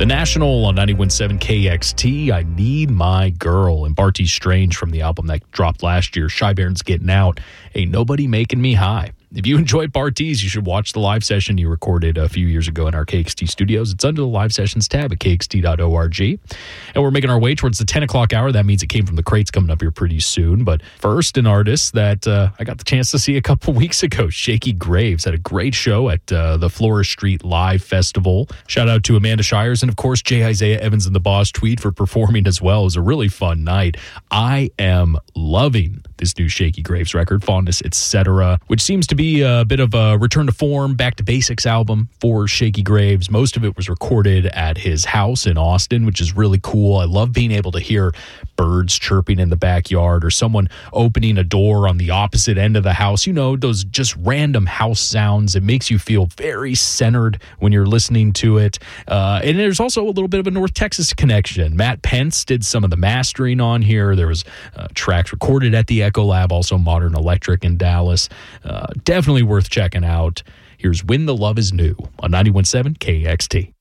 The National on 91.7 KXT, I Need My Girl, and Barty Strange from the album that dropped last year, Shy Baron's Getting Out, Ain't Nobody Making Me High. If you enjoyed Barty's, you should watch the live session he recorded a few years ago in our KXT studios. It's under the live sessions tab at kxt.org. And we're making our way towards the 10 o'clock hour. That means It Came From the Crates coming up here pretty soon. But first, an artist that I got the chance to see a couple weeks ago, Shakey Graves, had a great show at the Flora Street Live Festival. Shout out to Amanda Shires and, of course, J. Isaiah Evans and the Boss Tweed for performing as well. It was a really fun night. I am loving this new Shakey Graves record, Fondness, Etc., which seems to be a bit of a return to form, back to basics album for Shakey Graves. Most of it was recorded at his house in Austin, which is really cool. I love being able to hear birds chirping in the backyard or someone opening a door on the opposite end of the house. You know, those just random house sounds. It makes you feel very centered when you're listening to it. And there's also a little bit of a North Texas connection. Matt Pence did some of the mastering on here. There was tracks recorded at the Echo Lab, also Modern Electric in Dallas. Definitely worth checking out. Here's When the Love Is New on 91.7 KXT.